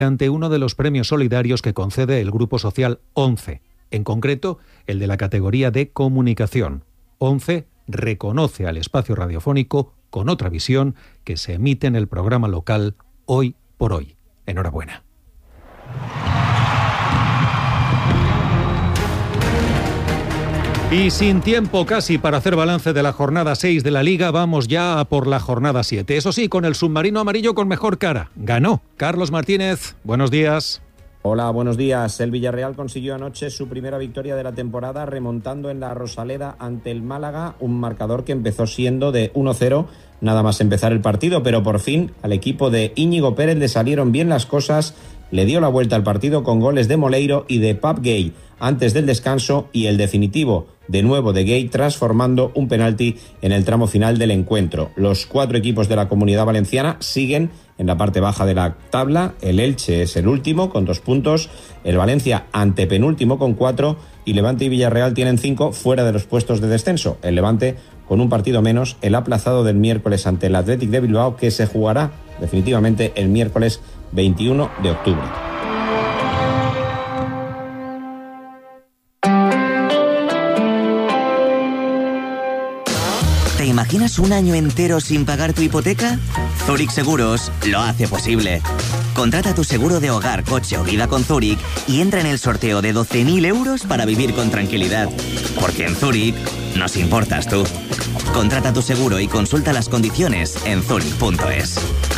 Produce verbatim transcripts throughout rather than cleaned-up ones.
ante uno de los premios solidarios que concede el Grupo Social ONCE, en concreto el de la categoría de comunicación. ONCE reconoce al espacio radiofónico con otra visión que se emite en el programa local Hoy por Hoy. Enhorabuena. Y sin tiempo casi para hacer balance de la jornada seis de la Liga, vamos ya a por la jornada siete. Eso sí, con el submarino amarillo con mejor cara. Ganó. Carlos Martínez, buenos días. Hola, buenos días. El Villarreal consiguió anoche su primera victoria de la temporada remontando en la Rosaleda ante el Málaga, un marcador que empezó siendo de uno cero nada más empezar el partido, pero por fin al equipo de Íñigo Pérez le salieron bien las cosas, le dio la vuelta al partido con goles de Moleiro y de Pap Gay antes del descanso y el definitivo de nuevo de Gay transformando un penalti en el tramo final del encuentro. Los cuatro equipos de la Comunidad Valenciana siguen en la parte baja de la tabla. El Elche es el último con dos puntos, el Valencia antepenúltimo con cuatro y Levante y Villarreal tienen cinco fuera de los puestos de descenso. El Levante con un partido menos, el aplazado del miércoles ante el Athletic de Bilbao, que se jugará definitivamente el miércoles veintiuno de octubre. ¿Te imaginas un año entero sin pagar tu hipoteca? Zurich Seguros lo hace posible. Contrata tu seguro de hogar, coche o vida con Zurich y entra en el sorteo de doce mil euros para vivir con tranquilidad. Porque en Zurich nos importas tú. Contrata tu seguro y consulta las condiciones en zurich punto es.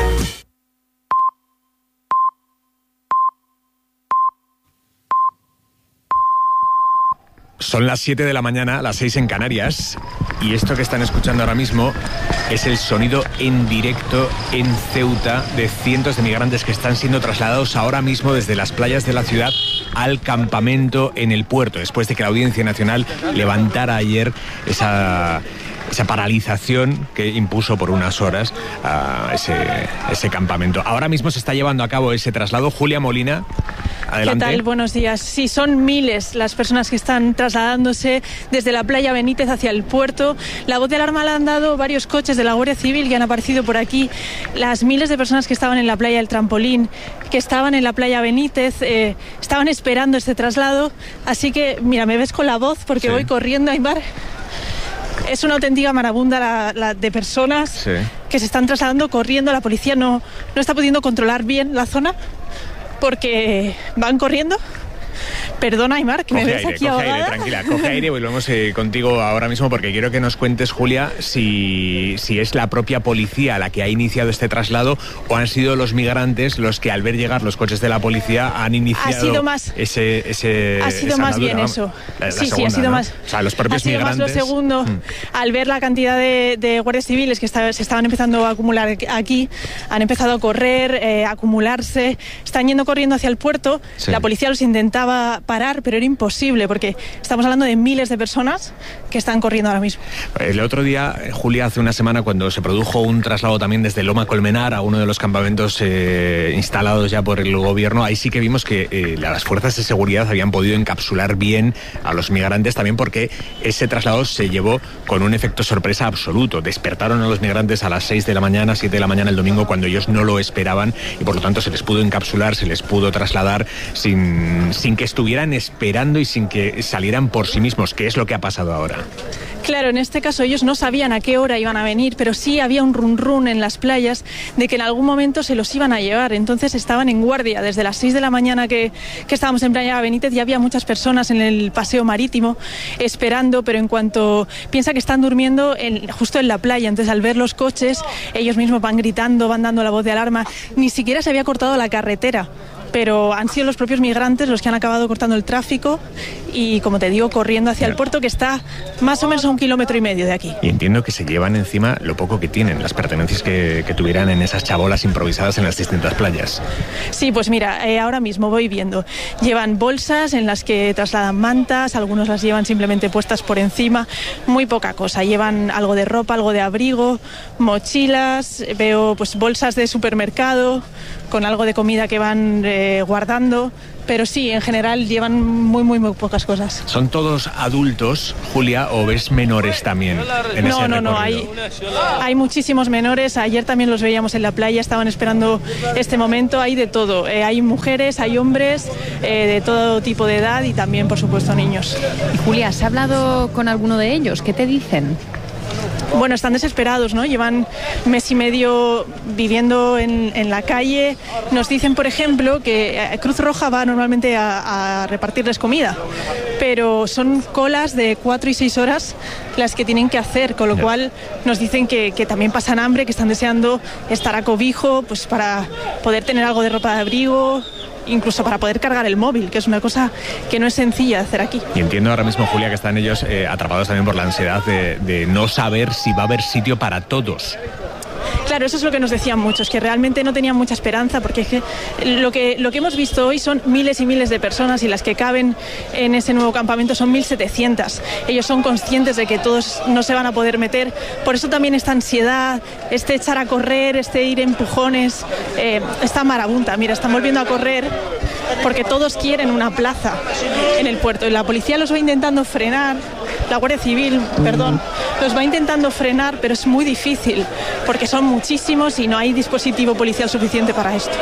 Son las siete de la mañana, las seis en Canarias, y esto que están escuchando ahora mismo es el sonido en directo en Ceuta de cientos de migrantes que están siendo trasladados ahora mismo desde las playas de la ciudad al campamento en el puerto, después de que la Audiencia Nacional levantara ayer esa... esa paralización que impuso por unas horas a ese, ese campamento. Ahora mismo se está llevando a cabo ese traslado. Julia Molina, adelante. ¿Qué tal? Buenos días. Sí, son miles las personas que están trasladándose desde la playa Benítez hacia el puerto. La voz de alarma la han dado varios coches de la Guardia Civil que han aparecido por aquí. Las miles de personas que estaban en la playa del Trampolín, que estaban en la playa Benítez, eh, estaban esperando este traslado. Así que, mira, me ves con la voz porque sí. Voy corriendo, Aymar. Es una auténtica marabunda la, la de personas sí. que se están trasladando corriendo. La policía no, no está pudiendo controlar bien la zona porque van corriendo. Perdona, Aymar, que coge me ves aire, aquí coge ahogada. Aire, tranquila, coge aire y volvemos eh, contigo ahora mismo porque quiero que nos cuentes, Julia, si, si es la propia policía la que ha iniciado este traslado o han sido los migrantes los que al ver llegar los coches de la policía han iniciado ha sido más, ese, ese ha sido más bien vamos, eso. La, la sí, segunda, sí, ha sido ¿no? más. O sea, los propios ha sido migrantes. Más lo segundo, hmm. al ver la cantidad de, de guardias civiles que está, se estaban empezando a acumular aquí, han empezado a correr, eh, a acumularse, están yendo corriendo hacia el puerto. Sí. La policía los intentaba parar, pero era imposible porque estamos hablando de miles de personas que están corriendo ahora mismo. El otro día, Julia, hace una semana cuando se produjo un traslado también desde Loma Colmenar a uno de los campamentos eh, instalados ya por el gobierno, ahí sí que vimos que eh, las fuerzas de seguridad habían podido encapsular bien a los migrantes también porque ese traslado se llevó con un efecto sorpresa absoluto. Despertaron a los migrantes a las seis de la mañana, siete de la mañana el domingo cuando ellos no lo esperaban y por lo tanto se les pudo encapsular, se les pudo trasladar sin, sin que estuvieran esperando y sin que salieran por sí mismos, que es lo que ha pasado ahora. Claro, en este caso ellos no sabían a qué hora iban a venir, pero sí había un run run en las playas de que en algún momento se los iban a llevar, entonces estaban en guardia. Desde las seis de la mañana que, que estábamos en Playa Benítez ya había muchas personas en el paseo marítimo esperando, pero en cuanto piensa que están durmiendo en, justo en la playa, entonces al ver los coches ellos mismos van gritando, van dando la voz de alarma, ni siquiera se había cortado la carretera. Pero han sido los propios migrantes los que han acabado cortando el tráfico y, como te digo, corriendo hacia el puerto que está más o menos a un kilómetro y medio de aquí. Y entiendo que se llevan encima lo poco que tienen, las pertenencias que, que tuvieran en esas chabolas improvisadas en las distintas playas. Sí, pues mira, eh, ahora mismo voy viendo. Llevan bolsas en las que trasladan mantas, algunos las llevan simplemente puestas por encima, muy poca cosa. Llevan algo de ropa, algo de abrigo, mochilas, veo pues bolsas de supermercado, con algo de comida que van eh, guardando. Pero sí, en general llevan muy, muy, muy pocas cosas. ¿Son todos adultos, Julia, o ves menores también en no, ese no, no, hay, hay muchísimos menores. Ayer también los veíamos en la playa, estaban esperando este momento. Hay de todo, eh, hay mujeres, hay hombres, eh, de todo tipo de edad y también, por supuesto, niños. Y Julia, ¿has hablado con alguno de ellos? ¿Qué te dicen? Bueno, están desesperados, ¿no? Llevan mes y medio viviendo en, en la calle. Nos dicen, por ejemplo, que Cruz Roja va normalmente a, a repartirles comida, pero son colas de cuatro y seis horas las que tienen que hacer, con lo cual nos dicen que, que también pasan hambre, que están deseando estar a cobijo, pues para poder tener algo de ropa de abrigo, incluso para poder cargar el móvil, que es una cosa que no es sencilla de hacer aquí. Y entiendo ahora mismo, Julia, que están ellos eh, atrapados también por la ansiedad de, de no saber si va a haber sitio para todos. Claro, eso es lo que nos decían muchos, que realmente no tenían mucha esperanza, porque es que lo que lo que hemos visto hoy son miles y miles de personas y las que caben en ese nuevo campamento son mil setecientas. Ellos son conscientes de que todos no se van a poder meter, por eso también esta ansiedad, este echar a correr, este ir empujones, eh, esta marabunta. Mira, están volviendo a correr porque todos quieren una plaza en el puerto y la policía los va intentando frenar, la Guardia Civil, perdón, los va intentando frenar, pero es muy difícil porque son muchísimos y no hay dispositivo policial suficiente para esto.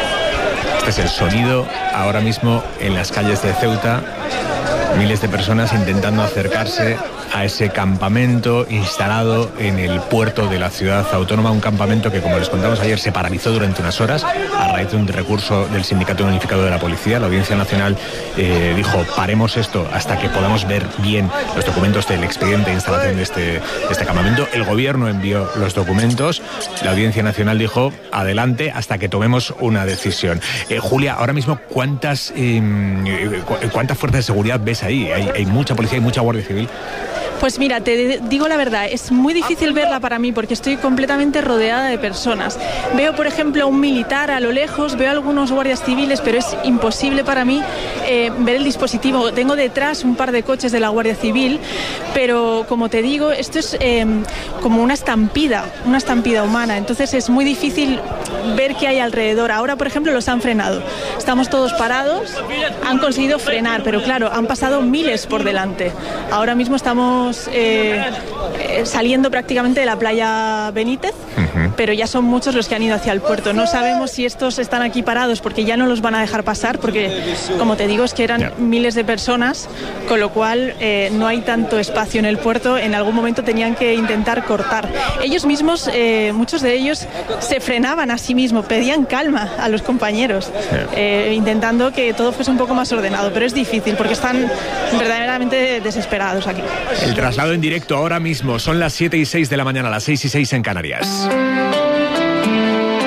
Este es el sonido ahora mismo en las calles de Ceuta, miles de personas intentando acercarse a ese campamento instalado en el puerto de la ciudad autónoma, un campamento que, como les contamos ayer, se paralizó durante unas horas a raíz de un recurso del Sindicato Unificado de la Policía. La Audiencia Nacional eh, dijo, paremos esto hasta que podamos ver bien los documentos del expediente de instalación de este, de este campamento. El gobierno envió los documentos, la Audiencia Nacional dijo, adelante hasta que tomemos una decisión. Eh, Julia, ahora mismo, ¿cuántas, eh, ¿cuántas fuerzas de seguridad ves ahí? Hay, hay mucha policía, hay mucha Guardia Civil. Pues mira, te digo la verdad, es muy difícil verla para mí porque estoy completamente rodeada de personas. Veo, por ejemplo, a un militar a lo lejos, veo a algunos guardias civiles, pero es imposible para mí eh, ver el dispositivo. Tengo detrás un par de coches de la Guardia Civil, pero como te digo, esto es eh, como una estampida, una estampida humana, entonces es muy difícil ver qué hay alrededor. Ahora, por ejemplo, los han frenado. Estamos todos parados, han conseguido frenar, pero claro, han pasado miles por delante. Ahora mismo estamos Eh, eh, saliendo prácticamente de la playa Benítez, uh-huh. pero ya son muchos los que han ido hacia el puerto. No sabemos si estos están aquí parados porque ya no los van a dejar pasar, porque, como te digo, es que eran yeah. miles de personas, con lo cual eh, no hay tanto espacio en el puerto. En algún momento tenían que intentar cortar. Ellos mismos, eh, muchos de ellos, se frenaban a sí mismos, pedían calma a los compañeros, yeah. eh, intentando que todo fuese un poco más ordenado, pero es difícil porque están verdaderamente desesperados aquí. El traslado en directo ahora mismo, son las siete y seis de la mañana, las seis y seis en Canarias.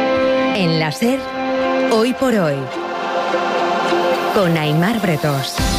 En la SER, hoy por hoy, con Aimar Bretos.